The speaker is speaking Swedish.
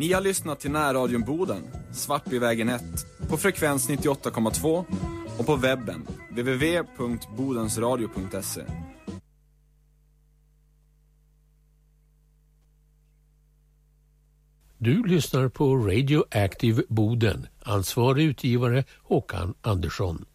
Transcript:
Ni har lyssnat till Närradion Boden, Svartbyvägen 1, på frekvens 98,2 och på webben www.bodensradio.se. Du lyssnar på Radio Active Boden. Ansvarig utgivare Håkan Andersson.